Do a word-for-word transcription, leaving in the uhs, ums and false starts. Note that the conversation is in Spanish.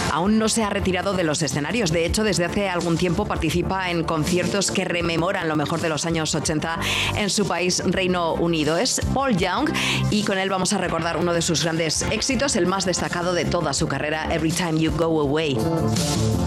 aún no se ha retirado de los escenarios. De hecho, desde hace algún tiempo participa en conciertos que rememoran lo mejor de los años ochenta en su país, Reino Unido. Es Paul Young y con él vamos a recordar uno de sus grandes éxitos, el más destacado de toda su carrera, Every Time You Go Away.